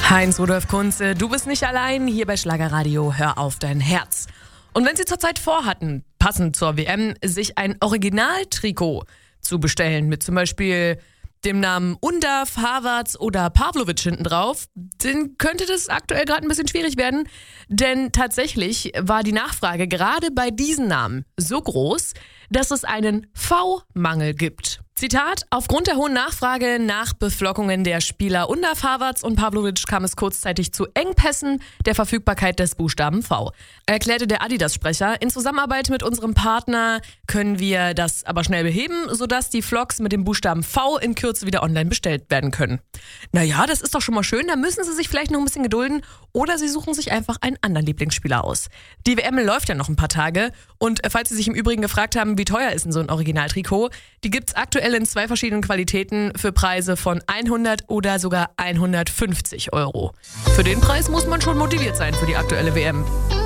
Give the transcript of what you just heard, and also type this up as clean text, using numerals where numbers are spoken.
Heinz Rudolf Kunze, du bist nicht allein hier bei Schlagerradio, hör auf dein Herz. Und wenn Sie zurzeit vorhatten, passend zur WM, sich ein Originaltrikot zu bestellen, mit zum Beispiel dem Namen Undav, Havertz oder Pavlovic hinten drauf, dann könnte das aktuell gerade ein bisschen schwierig werden. Denn tatsächlich war die Nachfrage gerade bei diesen Namen so groß, dass es einen V-Mangel gibt. Zitat: Aufgrund der hohen Nachfrage nach Beflockungen der Spieler Undav, Havertz und Pavlovic kam es kurzzeitig zu Engpässen der Verfügbarkeit des Buchstaben V, erklärte der Adidas-Sprecher. In Zusammenarbeit mit unserem Partner können wir das aber schnell beheben, sodass die Flocks mit dem Buchstaben V in Kürze wieder online bestellt werden können. Naja, das ist doch schon mal schön, da müssen Sie sich vielleicht noch ein bisschen gedulden oder Sie suchen sich einfach einen anderen Lieblingsspieler aus. Die WM läuft ja noch ein paar Tage und falls Sie sich im Übrigen gefragt haben, wie teuer ist denn so ein Originaltrikot, die gibt's aktuell in 2 verschiedenen Qualitäten für Preise von 100 oder sogar 150 Euro. Für den Preis muss man schon motiviert sein für die aktuelle WM.